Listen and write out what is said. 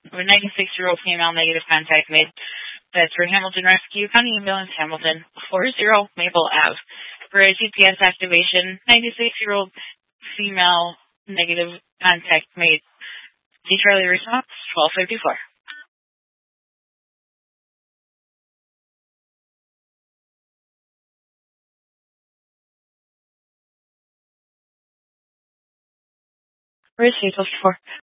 of a 96-year-old female negative contact made. That's for Hamilton Rescue County Ambulance, Hamilton, 40 Maple Ave. For a GPS activation, 96-year-old female negative contact made. D. Charlie response, 1254. Where's 854?